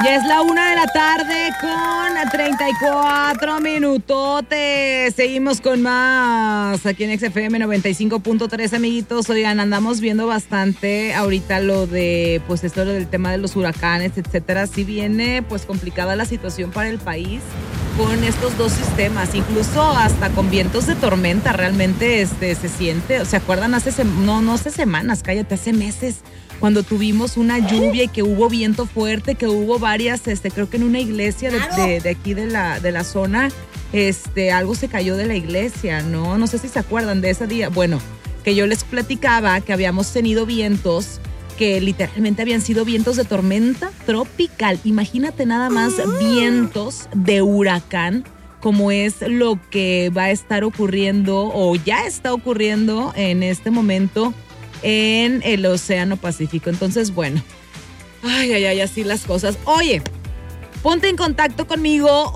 Ya es la 1:00 con 34 minutotes. Seguimos con más aquí en XFM 95.3, amiguitos. Oigan, andamos viendo bastante ahorita lo de, pues esto del tema de los huracanes, etcétera. Sí viene pues complicada la situación para el país con estos dos sistemas, incluso hasta con vientos de tormenta. Realmente se siente, ¿se acuerdan? Hace semanas, cállate, hace meses, cuando tuvimos una lluvia y que hubo viento fuerte, que hubo varias, creo que en una iglesia de aquí de la zona, algo se cayó de la iglesia, ¿no? No sé si se acuerdan de ese día. Bueno, que yo les platicaba que habíamos tenido vientos que literalmente habían sido vientos de tormenta tropical. Imagínate nada más vientos de huracán, como es lo que va a estar ocurriendo o ya está ocurriendo en este momento en el Océano Pacífico. Entonces, bueno, así las cosas. Oye, ponte en contacto conmigo,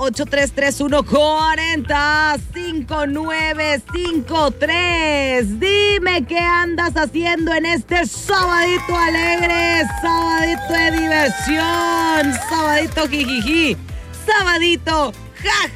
8331-405953. Dime qué andas haciendo en este sabadito alegre, sabadito de diversión, sabadito jijiji, sabadito ja.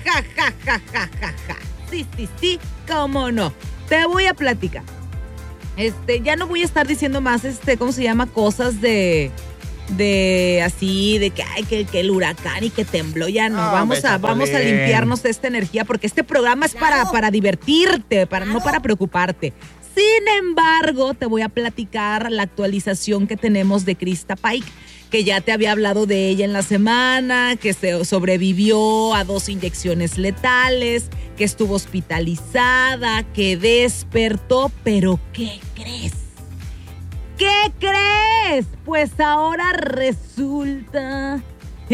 Sí, cómo no. Te voy a platicar. Ya no voy a estar diciendo más, ¿cómo se llama? Cosas de así, de que ay, que el huracán y que tembló, ya no. Vamos a limpiarnos de esta energía, porque este programa es para divertirte, no para preocuparte. Sin embargo, te voy a platicar la actualización que tenemos de Krista Pike, que ya te había hablado de ella en la semana, que se sobrevivió a 2 inyecciones letales, que estuvo hospitalizada, que despertó, pero ¿qué crees? ¿Qué crees? Pues ahora resulta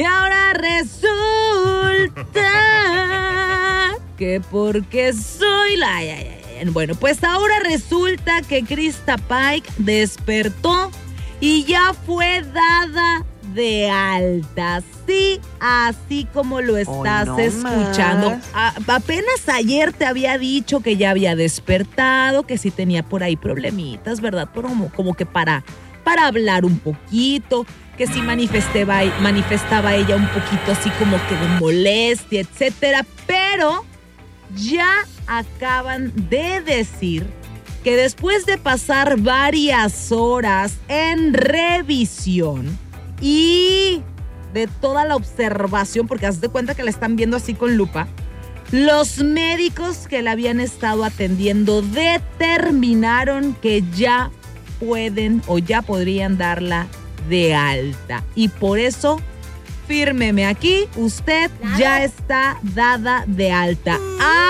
que porque soy la... Bueno, pues ahora resulta que Krista Pike despertó y ya fue dada de alta. Sí, así como lo estás escuchando. Apenas ayer te había dicho que ya había despertado, que sí tenía por ahí problemitas, ¿verdad? Como que para hablar un poquito, que sí manifestaba ella un poquito así como que de molestia, etcétera. Pero ya acaban de decir que después de pasar varias horas en revisión y de toda la observación, porque haz de cuenta que la están viendo así con lupa, los médicos que la habían estado atendiendo determinaron que ya pueden o ya podrían darla de alta. Y por eso, fírmeme aquí, usted ya está dada de alta.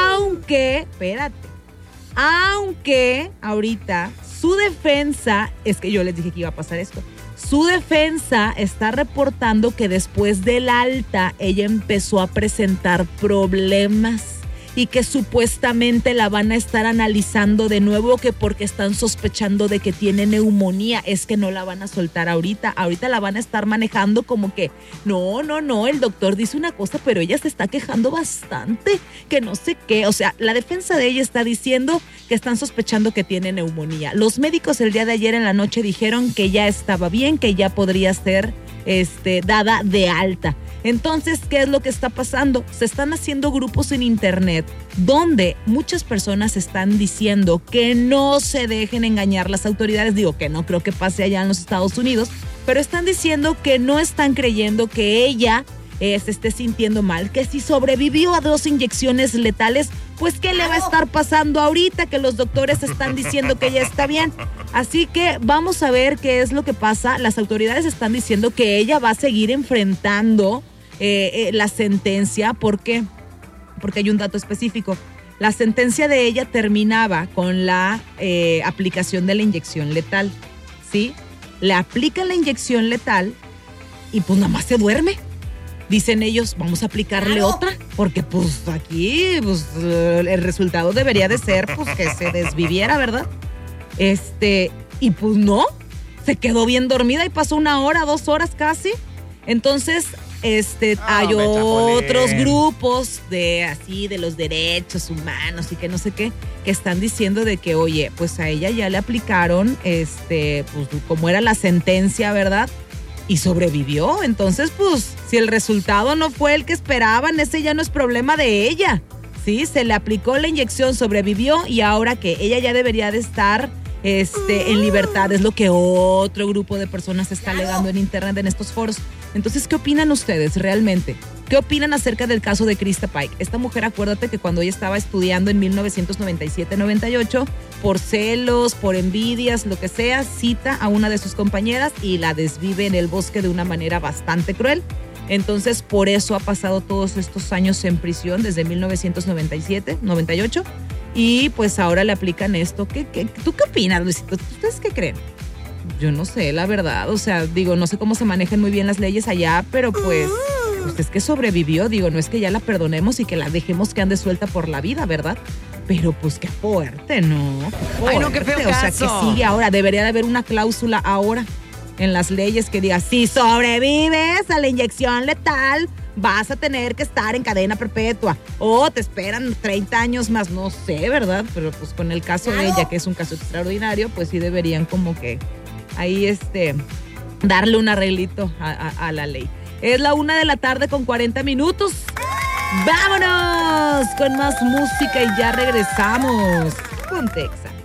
Aunque ahorita su defensa, es que yo les dije que iba a pasar esto, su defensa está reportando que después del alta ella empezó a presentar problemas y que supuestamente la van a estar analizando de nuevo, que porque están sospechando de que tiene neumonía. Es que no la van a soltar ahorita la van a estar manejando como que no, el doctor dice una cosa, pero ella se está quejando bastante, que no sé qué. O sea, la defensa de ella está diciendo que están sospechando que tiene neumonía. Los médicos el día de ayer en la noche dijeron que ya estaba bien, que ya podría ser dada de alta. Entonces, ¿qué es lo que está pasando? Se están haciendo grupos en internet donde muchas personas están diciendo que no se dejen engañar las autoridades. Digo que no creo que pase allá en los Estados Unidos, pero están diciendo que no están creyendo que ella se esté sintiendo mal, que si sobrevivió a 2 inyecciones letales, pues ¿qué le va a estar pasando ahorita? Que los doctores están diciendo que ella está bien. Así que vamos a ver qué es lo que pasa. Las autoridades están diciendo que ella va a seguir enfrentando la sentencia. ¿Por qué? Porque hay un dato específico. La sentencia de ella terminaba con la aplicación de la inyección letal, ¿sí? Le aplican la inyección letal y pues nada más se duerme. Dicen ellos, vamos a aplicarle otra, porque pues aquí pues, el resultado debería de ser pues que se desviviera, ¿verdad? Y pues no, se quedó bien dormida y pasó 1 hora, 2 horas casi. Entonces, hay otros grupos de los derechos humanos y que no sé qué, que están diciendo de que, oye, pues a ella ya le aplicaron, pues como era la sentencia, ¿verdad? y sobrevivió. Entonces, pues, si el resultado no fue el que esperaban, ese ya no es problema de ella. Sí, se le aplicó la inyección, sobrevivió y ahora que ella ya debería de estar en libertad, es lo que otro grupo de personas está alegando en internet, en estos foros. Entonces, ¿qué opinan ustedes realmente? ¿Qué opinan acerca del caso de Krista Pike? Esta mujer, acuérdate que cuando ella estaba estudiando en 1997-98, por celos, por envidias, lo que sea, cita a una de sus compañeras y la desvive en el bosque de una manera bastante cruel. Entonces, por eso ha pasado todos estos años en prisión, desde 1997-98. Y pues ahora le aplican esto. ¿Tú qué opinas, Luisito? ¿Ustedes qué creen? Yo no sé, la verdad. O sea, digo, no sé cómo se manejan muy bien las leyes allá, pero pues es que sobrevivió. Digo, no es que ya la perdonemos y que la dejemos que ande suelta por la vida, ¿verdad? Pero pues qué fuerte, ¿no? Qué fuerte. Ay, no, qué feo caso. O sea, que sigue ahora. Debería de haber una cláusula ahora en las leyes que diga, si sobrevives a la inyección letal, vas a tener que estar en cadena perpetua o te esperan 30 años más, no sé, ¿verdad? Pero pues con el caso de ella, que es un caso extraordinario, pues sí deberían como que ahí darle un arreglito a la ley. Es la 1:40 p.m. 40 minutos. ¡Vámonos! Con más música y ya regresamos. Ponte Exa.